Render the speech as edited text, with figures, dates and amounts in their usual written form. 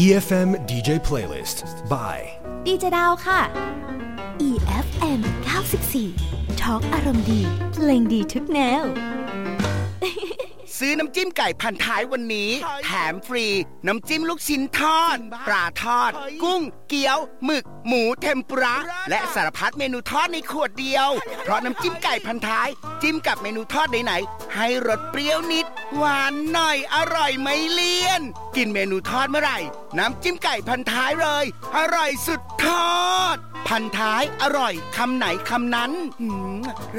EFM DJ Playlist by ดีเจดาวค่ะ EFM 94 Talk อารมณ์ดีเพลงดีทุกแนวซื้อน้ำจิ้มไก่พันท้ายวันนี้แถมฟรีน้ำจิ้มลูกชิ้นทอดปลาทอดกุ้งเกี๊ยวหมึกหมูเทมปุระและสารพัดเมนูทอดในขวดเดียวเพราะน้ำจิ้มไก่พันท้ายจิ้มกับเมนูทอดไหนๆให้รสเปรี้ยวนิดหวานหน่อยอร่อยไม่เลี่ยนกินเมนูทอดเมื่อไหร่น้ำจิ้มไก่พันท้ายเลยอร่อยสุดทอดพันท้ายอร่อยคำไหนคำนั้น